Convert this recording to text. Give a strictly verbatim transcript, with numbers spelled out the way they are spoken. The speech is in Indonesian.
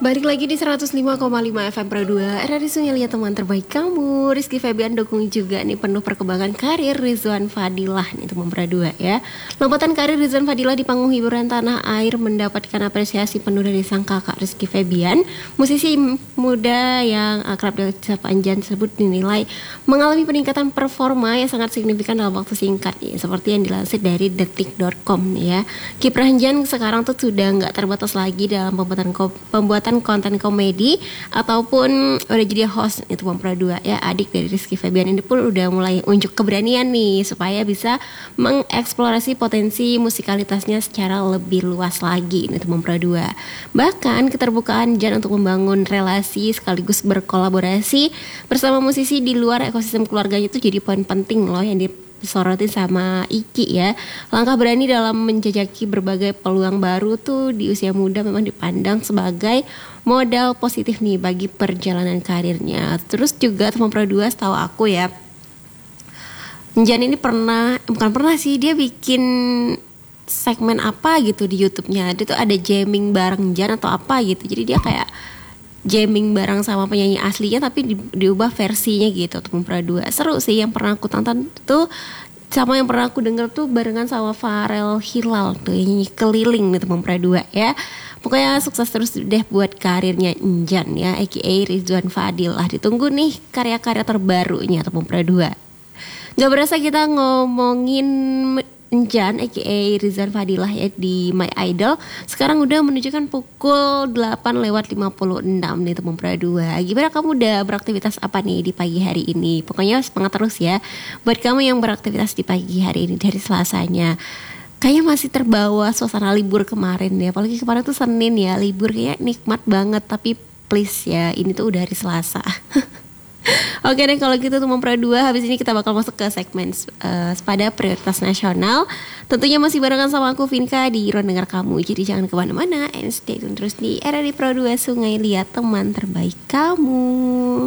Balik lagi di seratus lima koma lima F M Pro dua R R I Sungai Liat, teman terbaik kamu. Rizky Febian dukung juga nih penuh perkembangan karir Rizwan Fadilah nih teman Pro dua ya. Lompatan karir Rizwan Fadilah di panggung hiburan tanah air mendapatkan apresiasi penuh dari sang kakak Rizky Febian. Musisi muda yang akrab disapa Anjan tersebut dinilai mengalami peningkatan performa yang sangat signifikan dalam waktu singkat nih, seperti yang dilansir dari detik dot com nih ya. Kiprah Anjan sekarang tuh sudah nggak terbatas lagi dalam pembuatan pembuatan konten komedi ataupun udah jadi host itu Pro dua ya. Adik dari Rizky Febian ini pun udah mulai unjuk keberanian nih supaya bisa mengeksplorasi potensi musikalitasnya secara lebih luas lagi ini Pro dua. Bahkan keterbukaan Jan untuk membangun relasi sekaligus berkolaborasi bersama musisi di luar ekosistem keluarganya itu jadi poin penting loh yang di disorotin sama Iki ya. Langkah berani dalam menjajaki berbagai peluang baru tuh di usia muda memang dipandang sebagai modal positif nih bagi perjalanan karirnya. Terus juga teman Pro dua setahu aku ya, Jan ini pernah, bukan pernah sih, dia bikin segmen apa gitu di YouTube-nya. Dia tuh ada jamming bareng Jan atau apa gitu. Jadi dia kayak jamming bareng sama penyanyi aslinya tapi di, diubah versinya gitu tuh Pro dua. Seru sih. Yang pernah aku tonton tuh sama yang pernah aku denger tuh barengan sama Farel Hilal tuh yang nyanyi Keliling nih Pro dua ya. Pokoknya sukses terus deh buat karirnya Enjan ya, aka Rizwan Fadilah. Ditunggu nih karya-karya terbarunya tuh Pro dua. Gak berasa kita ngomongin Enjan aka Rizwan Fadilah ya di My Idol. Sekarang udah menunjukkan pukul delapan lewat lima puluh enam nih teman Pro dua. Gimana kamu udah beraktivitas apa nih di pagi hari ini? Pokoknya semangat terus ya buat kamu yang beraktivitas di pagi hari ini dari Selasanya. Kayaknya masih terbawa suasana libur kemarin ya. Apalagi kemarin tuh Senin ya, libur kayak nikmat banget. Tapi please ya, ini tuh udah hari Selasa. Oke deh kalau gitu teman Pro dua, habis ini kita bakal masuk ke segmen uh, Sepada Prioritas Nasional. Tentunya masih barengan sama aku Vinka di Ruang Dengar Kamu. Jadi jangan kemana-mana, and stay tune terus di R R I Pro dua Sungai Liat, teman terbaik kamu.